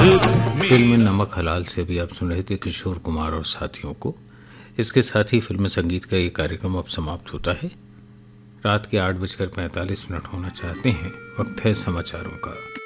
Film नमक हलाल से भी आप सुन रहे थे किशोर कुमार और साथियों को। इसके साथ ही फिल्म संगीत का ये कार्यक्रम अब समाप्त होता है। रात के 8:45 होना चाहते हैं। वक्त है समाचारों का।